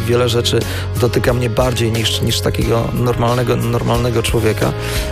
wiele rzeczy dotyka mnie bardziej niż takiego normalnego człowieka.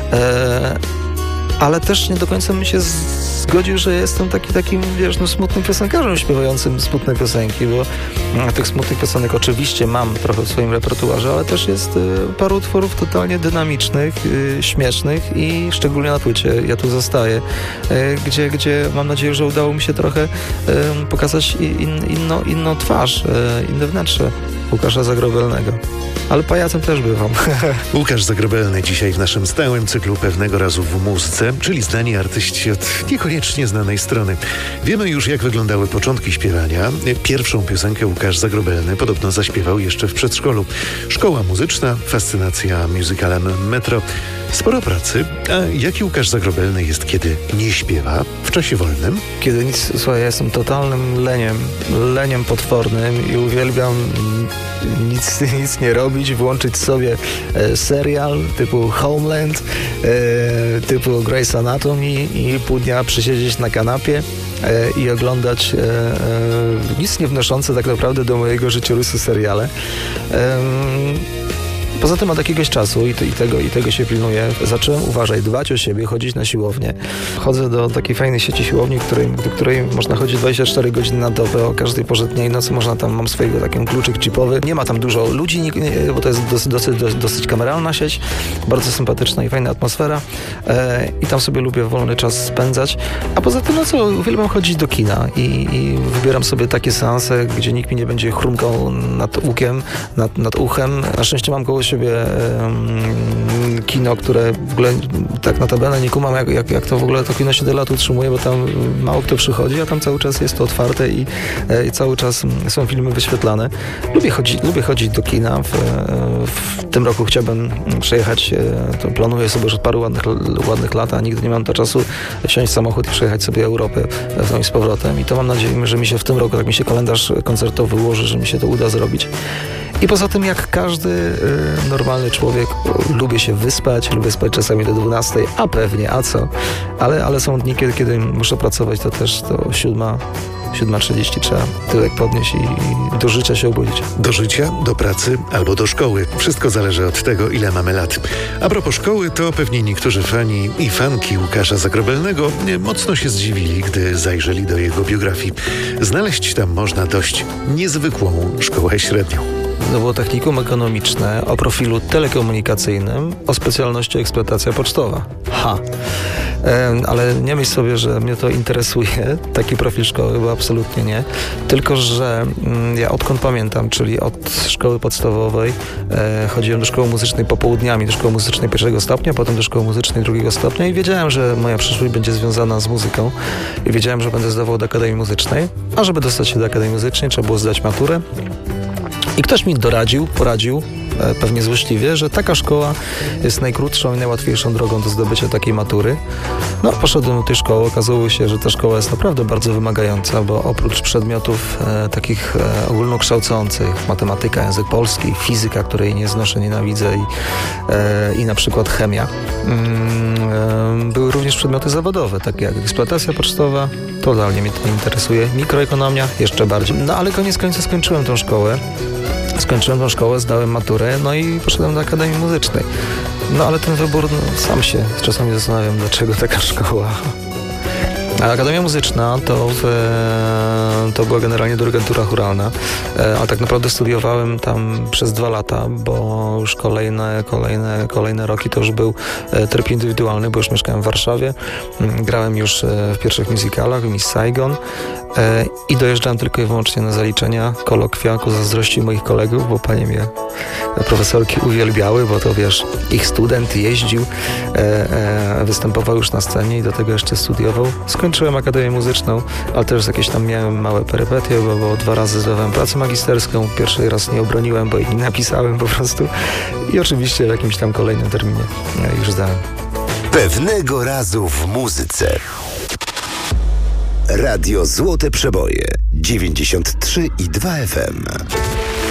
Ale też nie do końca bym się zgodził, że jestem takim, wiesz, smutnym piosenkarzem śpiewającym smutne piosenki, bo tych smutnych piosenek oczywiście mam trochę w swoim repertuarze, ale też jest paru utworów totalnie dynamicznych, śmiesznych i szczególnie na płycie Ja tu zostaję, gdzie mam nadzieję, że udało mi się trochę pokazać inną twarz, inne wnętrze Łukasza Zagrobelnego. Ale pajacem też bywam. Łukasz Zagrobelny dzisiaj w naszym stałym cyklu Pewnego razu w muzyce, czyli znani artyści od niekoniecznie znanej strony. Wiemy już, jak wyglądały początki śpiewania. Pierwszą piosenkę Łukasz Zagrobelny podobno zaśpiewał jeszcze w przedszkolu. Szkoła muzyczna, fascynacja musicalem Metro. Sporo pracy. A jaki Łukasz Zagrobelny jest, kiedy nie śpiewa w czasie wolnym? Kiedy nic, słuchaj, ja jestem totalnym leniem potwornym i uwielbiam nic nie robić, włączyć sobie serial typu Homeland, typu Grey's Anatomy i pół dnia przysiedzieć na kanapie i oglądać nic nie wnoszące tak naprawdę do mojego życiorysu seriale. Poza tym od jakiegoś czasu i tego się pilnuję. Zacząłem, dbać o siebie, chodzić na siłownię. Chodzę do takiej fajnej sieci siłowni, do której można chodzić 24 godziny na dobę, o każdej porze dnia i nocy można tam, mam swojego taki kluczyk chipowy. Nie ma tam dużo ludzi, bo to jest dosyć kameralna sieć, bardzo sympatyczna i fajna atmosfera i tam sobie lubię wolny czas spędzać. A poza tym, uwielbiam chodzić do kina i wybieram sobie takie seanse, gdzie nikt mi nie będzie chrumkał nad uchem. Na szczęście mam koło siebie kino, które w ogóle tak notabene nie kumam, jak to w ogóle to kino się tyle lat utrzymuje, bo tam mało kto przychodzi, a tam cały czas jest to otwarte i cały czas są filmy wyświetlane. Lubię chodzić do kina. W tym roku chciałbym przejechać, to planuję sobie już od paru ładnych lat, a nigdy nie mam to czasu wsiąść w samochód i przejechać sobie Europę z powrotem i to mam nadzieję, że mi się w tym roku, jak mi się kalendarz koncertowy ułoży, że mi się to uda zrobić. I poza tym, jak każdy normalny człowiek, lubię się wyspać, lubię spać czasami do 12, a pewnie, a co? Ale są dni, kiedy muszę pracować, to też to 7:30 trzeba tyłek podnieść i do życia się obudzić. Do życia, do pracy albo do szkoły. Wszystko zależy od tego, ile mamy lat. A propos szkoły, to pewnie niektórzy fani i fanki Łukasza Zagrobelnego mocno się zdziwili, gdy zajrzeli do jego biografii. Znaleźć tam można dość niezwykłą szkołę średnią. To było technikum ekonomiczne o profilu telekomunikacyjnym, o specjalności eksploatacja pocztowa. Ale nie myśl sobie, że mnie to interesuje, taki profil szkoły, bo absolutnie nie. Tylko że ja odkąd pamiętam, czyli od szkoły podstawowej chodziłem do szkoły muzycznej popołudniami, do szkoły muzycznej 1. stopnia, potem do szkoły muzycznej 2. stopnia i wiedziałem, że moja przyszłość będzie związana z muzyką i wiedziałem, że będę zdawał do Akademii Muzycznej, a żeby dostać się do Akademii Muzycznej trzeba było zdać maturę. I ktoś mi poradził, pewnie złośliwie, że taka szkoła jest najkrótszą i najłatwiejszą drogą do zdobycia takiej matury. Poszedłem do tej szkoły, okazało się, że ta szkoła jest naprawdę bardzo wymagająca, bo oprócz przedmiotów takich ogólnokształcących, matematyka, język polski, fizyka, której nie znoszę, nienawidzę i na przykład chemia, były również przedmioty zawodowe, takie jak eksploatacja pocztowa, totalnie mnie to interesuje, mikroekonomia jeszcze bardziej. Ale koniec końców skończyłem tą szkołę, zdałem maturę, i poszedłem do Akademii Muzycznej. Ale ten wybór, sam się czasami zastanawiam, dlaczego taka szkoła. A Akademia Muzyczna to była generalnie dyrygentura chóralna, a tak naprawdę studiowałem tam przez 2 lata, bo już kolejne roki to już był tryb indywidualny, bo już mieszkałem w Warszawie, grałem już w pierwszych musicalach, Miss Saigon i dojeżdżałem tylko i wyłącznie na zaliczenia, kolokwia ku zazdrości moich kolegów, bo panie mnie profesorki uwielbiały, bo to wiesz, ich student jeździł, występował już na scenie i do tego jeszcze studiował. Skończyłem Akademię Muzyczną, ale też jakieś tam miałem małe perypetie, bo 2 razy zdawałem pracę magisterską, pierwszy raz nie obroniłem, bo jej nie napisałem po prostu i oczywiście w jakimś tam kolejnym terminie już zdałem. Pewnego razu w muzyce. Radio Złote Przeboje 93,2 FM.